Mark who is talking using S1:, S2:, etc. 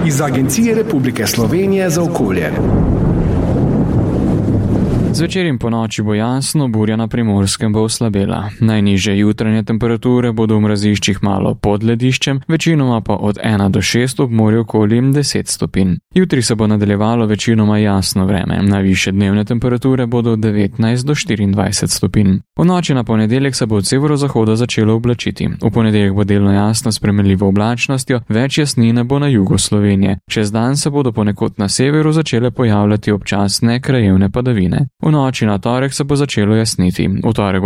S1: iz Agencije Republike Slovenije za okolje.
S2: Zvečer in ponoči bo jasno, burja na Primorskem bo oslabela. Najnižje jutranje temperature bodo v mraziščih malo pod lediščem, večinoma pa od 1 do 6 ob morju okoli 10 stopinj. Jutri se bo nadaljevalo večinoma jasno vreme, najvišje dnevne temperature bodo od 19 do 24 stopinj. V noči na ponedeljek se bo od severozahoda začelo oblačiti. V ponedeljek bo delno jasno s spremenljivo oblačnostjo, več jasnine bo na jugu Slovenije. Čez dan se bodo ponekod na severu začele pojavljati občasne krajevne padavine. V noči na torek se bo začelo jasniti. V torek